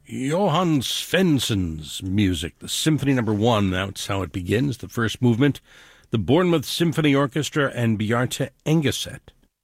Johann Svensson's music, the Symphony Number 1. That's how it begins, the first movement. The Bournemouth Symphony Orchestra and Bjarte Engeset.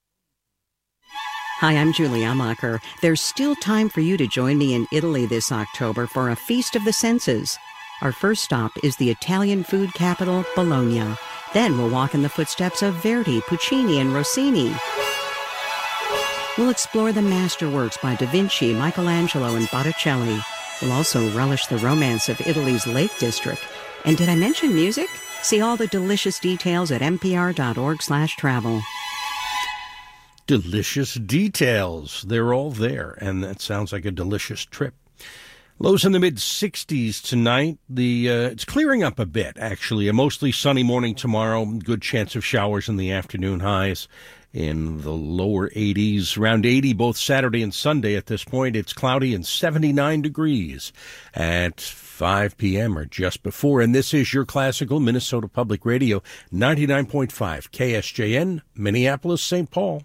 Hi, I'm Julie Amacher. There's still time for you to join me in Italy this October for a Feast of the Senses. Our first stop is the Italian food capital, Bologna. Then we'll walk in the footsteps of Verdi, Puccini, and Rossini. We'll explore the masterworks by Da Vinci, Michelangelo, and Botticelli. We'll also relish the romance of Italy's Lake District. And did I mention music? See all the delicious details at npr.org/travel. Delicious details. They're all there, and that sounds like a delicious trip. Lows in the mid-60s tonight. It's clearing up a bit, actually. A mostly sunny morning tomorrow. Good chance of showers in the afternoon. Highs in the lower 80s. Around 80 both Saturday and Sunday at this point. It's cloudy and 79 degrees at 5 p.m. or just before. And this is your classical Minnesota Public Radio, 99.5 KSJN, Minneapolis, St. Paul.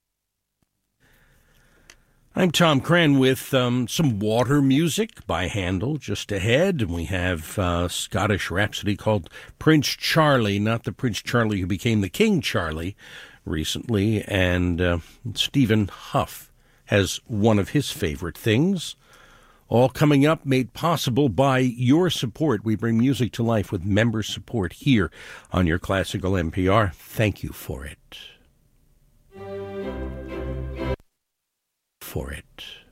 I'm Tom Cran with some water music by Handel just ahead. And we have a Scottish rhapsody called Prince Charlie, not the Prince Charlie who became the King Charlie recently. And Stephen Huff has one of his favorite things. All coming up, made possible by your support. We bring music to life with member support here on your Classical NPR. Thank you for it. For it.